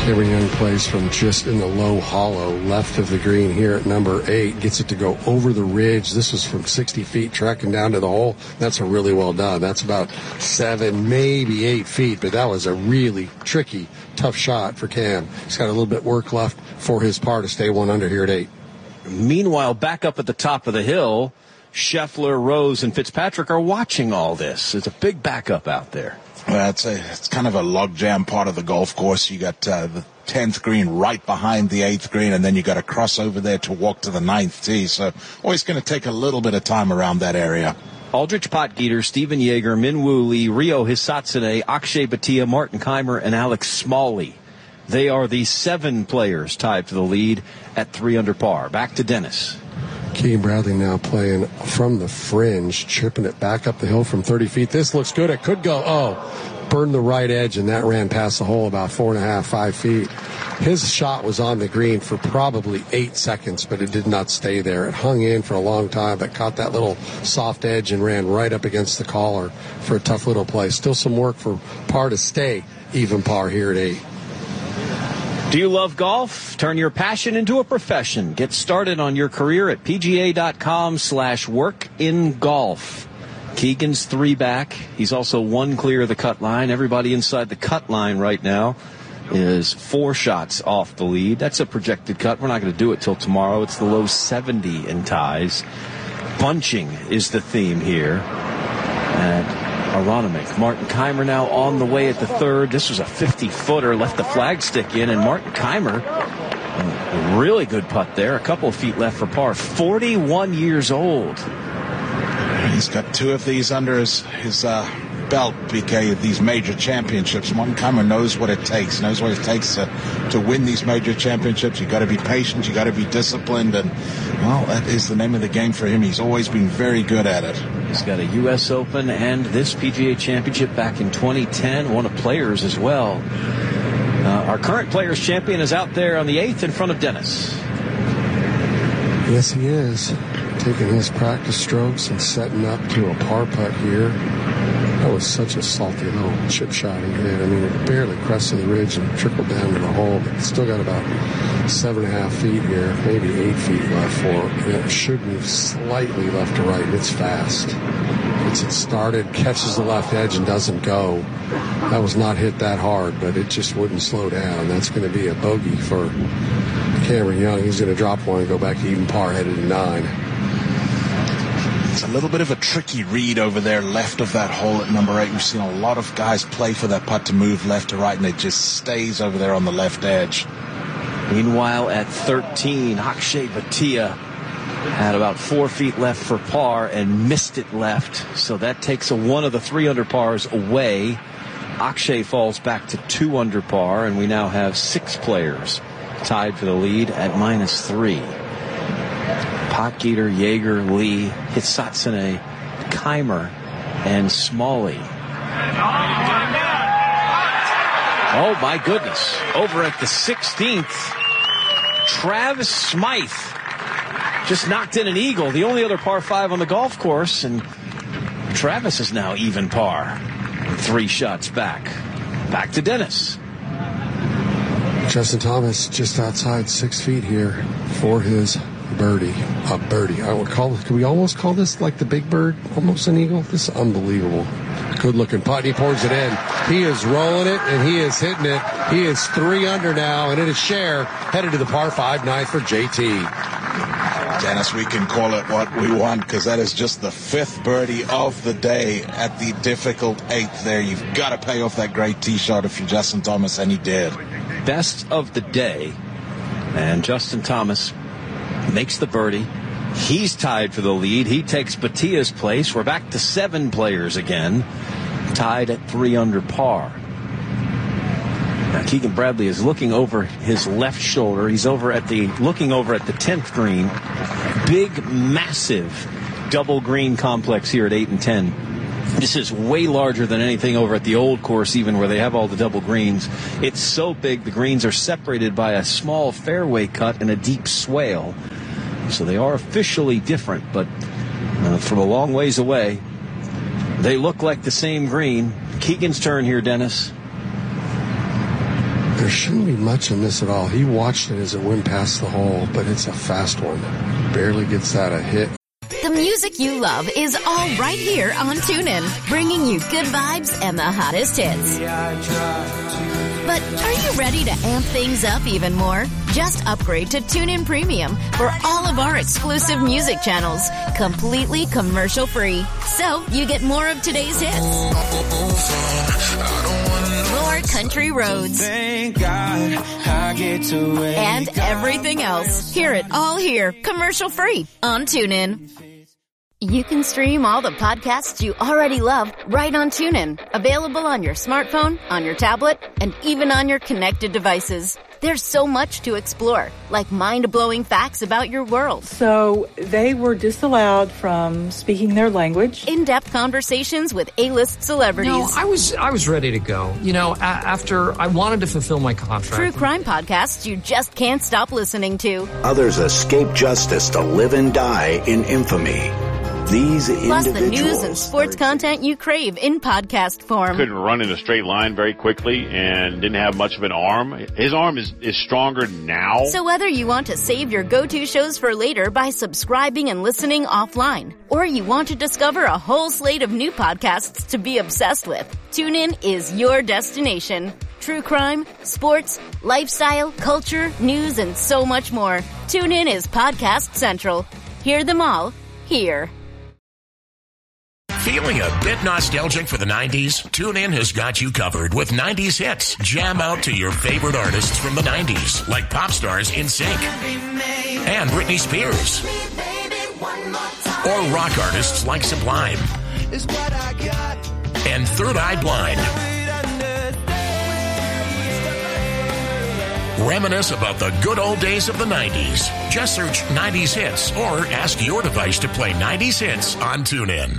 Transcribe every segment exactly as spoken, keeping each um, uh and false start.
Cameron Young plays from just in the low hollow left of the green here at number eight. Gets it to go over the ridge. This was from sixty feet, tracking down to the hole. That's a really well done. That's about seven, maybe eight feet, but that was a really tricky, tough shot for Cam. He's got a little bit work left for his par to stay one under here at eight. Meanwhile, back up at the top of the hill, Scheffler, Rose, and Fitzpatrick are watching all this. It's a big backup out there. Well, it's, a, it's kind of a logjam part of the golf course. You got uh, the tenth green right behind the eighth green, and then you got to cross over there to walk to the ninth tee. So always going to take a little bit of time around that area. Aldrich Potgieter, Stephen Yeager, Minwoo Lee, Ryo Hisatsune, Akshay Bhatia, Martin Keimer, and Alex Smalley. They are the seven players tied for the lead at three under par. Back to Dennis. Keegan Bradley now playing from the fringe, chipping it back up the hill from thirty feet. This looks good. It could go. Oh, burned the right edge, and that ran past the hole about four and a half, five feet. His shot was on the green for probably eight seconds, but it did not stay there. It hung in for a long time, but caught that little soft edge and ran right up against the collar for a tough little play. Still some work for par to stay even par here at eight. Do you love golf? Turn your passion into a profession. Get started on your career at pga.com slash work in golf. Keegan's three back. He's also one clear of the cut line. Everybody inside the cut line right now is four shots off the lead. That's a projected cut. We're not going to do it till tomorrow. It's the low seventy in ties. Bunching is the theme here at Aronimink. Martin Keimer now on the way at the third. This was a fifty-footer. Left the flagstick in, and Martin Keimer, a really good putt there. A couple of feet left for par. forty-one years old. He's got two of these under his, his uh, belt, B K, these major championships. Martin Keimer knows what it takes, knows what it takes to, to win these major championships. You got to be patient, you got to be disciplined, and, well, that is the name of the game for him. He's always been very good at it. He's got a U S Open and this P G A Championship back in twenty ten, won a Players as well. Uh, our current Players champion is out there on the eighth in front of Dennis. Yes, he is. Taking his practice strokes and setting up to a par putt here. That was such a salty little chip shot he hit. I mean, it barely crested the ridge and trickled down to the hole, but it's still got about seven and a half feet here, maybe eight feet left for it. And it should move slightly left to right, and it's fast. It's it started, catches the left edge, and doesn't go. That was not hit that hard, but it just wouldn't slow down. That's going to be a bogey for Cameron Young. He's going to drop one and go back to even par, headed to nine. It's a little bit of a tricky read over there left of that hole at number eight. We've seen a lot of guys play for that putt to move left to right, and it just stays over there on the left edge. Meanwhile, at thirteen, Akshay Bhatia had about four feet left for par and missed it left. So that takes a one of the three under pars away. Akshay falls back to two under par, and we now have six players tied for the lead at minus three. Potgieter, Yeager, Lee, Hisatsune, Keimer, and Smalley. Oh, my goodness. Over at the sixteenth, Travis Smythe just knocked in an eagle, the only other par five on the golf course, and Travis is now even par. Three shots back. Back to Dennis. Justin Thomas just outside six feet here for his birdie. A birdie. I would call it, could we almost call this like the big bird? Almost an eagle? This is unbelievable. Good looking putt. He pours it in. He is rolling it, and he is hitting it. He is three under now, and it is Cher headed to the par five ninth for J T. Dennis, we can call it what we want, because that is just the fifth birdie of the day at the difficult eighth there. You've got to pay off that great tee shot if you're Justin Thomas, and he did. Best of the day, and Justin Thomas makes the birdie. He's tied for the lead. He takes Bhatia's place. We're back to seven players again, tied at three under par. Now Keegan Bradley is looking over his left shoulder. He's over at the looking over at the tenth green. Big, massive double green complex here at eight and ten. This is way larger than anything over at the old course, even where they have all the double greens. It's so big, the greens are separated by a small fairway cut and a deep swale. So they are officially different, but uh, from a long ways away, they look like the same green. Keegan's turn here, Dennis. There shouldn't be much in this at all. He watched it as it went past the hole, but it's a fast one. Barely gets that a hit. The music you love is all right here on TuneIn, bringing you good vibes and the hottest hits. But are you ready to amp things up even more? Just upgrade to TuneIn Premium for all of our exclusive music channels, completely commercial-free. So you get more of today's hits, more country roads, Thank God I get to wake and everything else. Hear it all here, commercial-free on TuneIn. You can stream all the podcasts you already love right on TuneIn. Available on your smartphone, on your tablet, and even on your connected devices. There's so much to explore, like mind-blowing facts about your world. So they were disallowed from speaking their language. In-depth conversations with A-list celebrities. No, I was I was ready to go. You know, a- after I wanted to fulfill my contract. True crime podcasts you just can't stop listening to. Others escape justice to live and die in infamy. These Plus individuals. the news and sports content you crave in podcast form. Couldn't run in a straight line very quickly and didn't have much of an arm. His arm is, is stronger now. So whether you want to save your go-to shows for later by subscribing and listening offline, or you want to discover a whole slate of new podcasts to be obsessed with, TuneIn is your destination. True crime, sports, lifestyle, culture, news, and so much more. TuneIn is Podcast Central. Hear them all here. Feeling a bit nostalgic for the nineties? TuneIn has got you covered with nineties hits. Jam out to your favorite artists from the nineties, like pop stars NSYNC and Britney Spears, or rock artists like Sublime and Third Eye Blind. Reminisce about the good old days of the nineties. Just search nineties hits or ask your device to play nineties hits on TuneIn.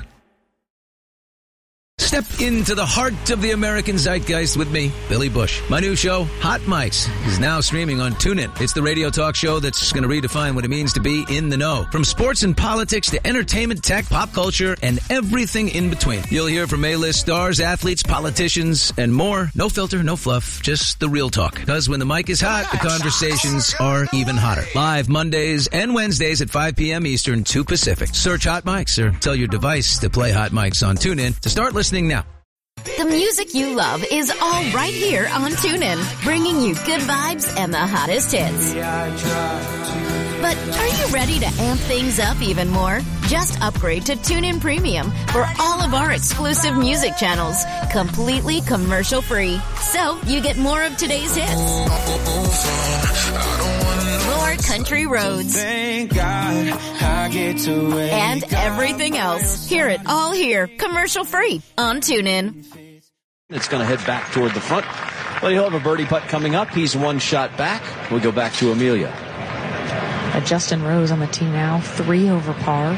Step into the heart of the American zeitgeist with me, Billy Bush. My new show, Hot Mics, is now streaming on TuneIn. It's the radio talk show that's going to redefine what it means to be in the know. From sports and politics to entertainment, tech, pop culture, and everything in between. You'll hear from A-list stars, athletes, politicians, and more. No filter, no fluff, just the real talk. Because when the mic is hot, the conversations are even hotter. Live Mondays and Wednesdays at five p.m. Eastern, two Pacific. Search Hot Mics or tell your device to play Hot Mics on TuneIn to start listening now. The music you love is all right here on TuneIn, bringing you good vibes and the hottest hits. But are you ready to amp things up even more? Just upgrade to TuneIn Premium for all of our exclusive music channels, completely commercial-free. So you get more of today's hits, more country roads, Thank God I get to wake and everything else. Hear it all here, commercial-free on TuneIn. It's going to head back toward the front. Well, he'll have a birdie putt coming up. He's one shot back. We'll go back to Amelia. Uh, Justin Rose on the tee now, three over par.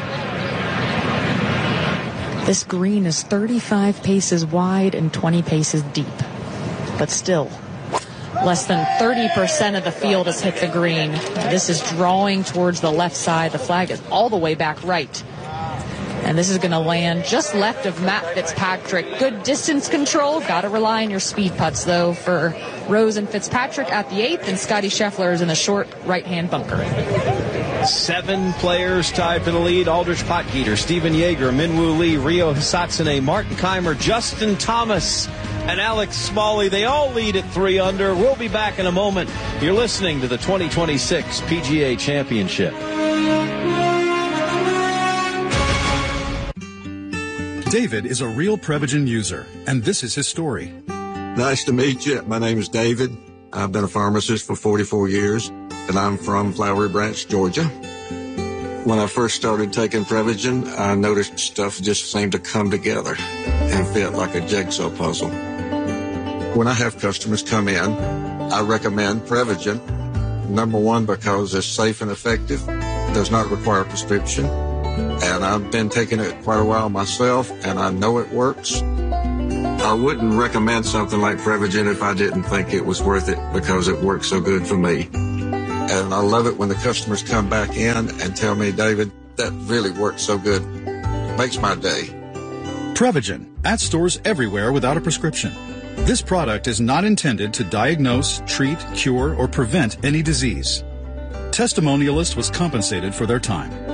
This green is thirty-five paces wide and twenty paces deep. But still, less than thirty percent of the field has hit the green. This is drawing towards the left side. The flag is all the way back right. And this is going to land just left of Matt Fitzpatrick. Good distance control. Got to rely on your speed putts, though, for Rose and Fitzpatrick at the eighth, and Scotty Scheffler is in the short right-hand bunker. Seven players tied for the lead. Aldrich Potgieter, Stephen Yeager, Minwoo Lee, Ryo Hisatsune, Martin Keimer, Justin Thomas, and Alex Smalley. They all lead at three under. We'll be back in a moment. You're listening to the twenty twenty-six P G A Championship. David is a real Prevagen user, and this is his story. Nice to meet you. My name is David. I've been a pharmacist for forty-four years, and I'm from Flowery Branch, Georgia. When I first started taking Prevagen, I noticed stuff just seemed to come together and fit like a jigsaw puzzle. When I have customers come in, I recommend Prevagen. Number one, because it's safe and effective, does not require a prescription. And I've been taking it quite a while myself, and I know it works. I wouldn't recommend something like Prevagen if I didn't think it was worth it, because it works so good for me. And I love it when the customers come back in and tell me, David, that really works so good. It makes my day. Prevagen, at stores everywhere without a prescription. This product is not intended to diagnose, treat, cure, or prevent any disease. Testimonialist was compensated for their time.